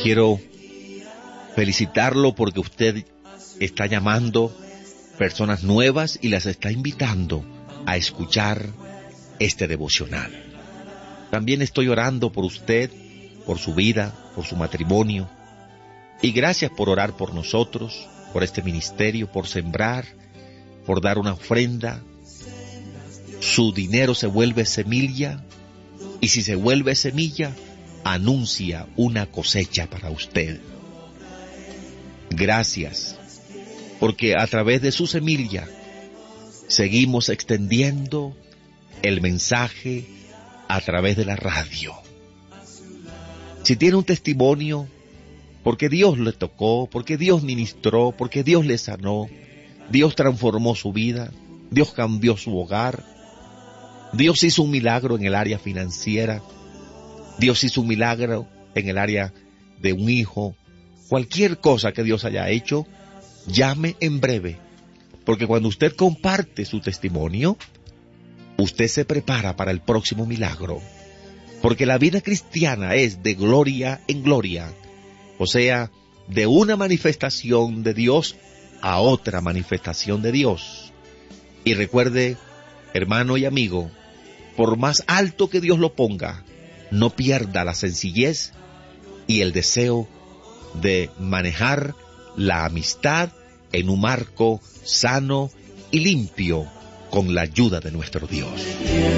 Quiero felicitarlo porque usted está llamando personas nuevas y las está invitando a escuchar este devocional. También estoy orando por usted, por su vida, por su matrimonio. Y gracias por orar por nosotros, por este ministerio, por sembrar, por dar una ofrenda. Su dinero se vuelve semilla, y si se vuelve semilla, anuncia una cosecha para usted. Gracias, porque a través de su semilla seguimos extendiendo el mensaje a través de la radio. Si tiene un testimonio, porque Dios le tocó, porque Dios ministró, porque Dios le sanó, Dios transformó su vida, Dios cambió su hogar, Dios hizo un milagro en el área financiera, Dios hizo un milagro en el área de un hijo, cualquier cosa que Dios haya hecho, llame en breve, porque cuando usted comparte su testimonio, usted se prepara para el próximo milagro, porque la vida cristiana es de gloria en gloria, o sea, de una manifestación de Dios a otra manifestación de Dios. Y recuerde, hermano y amigo, por más alto que Dios lo ponga, no pierda la sencillez y el deseo de manejar la amistad en un marco sano y limpio con la ayuda de nuestro Dios.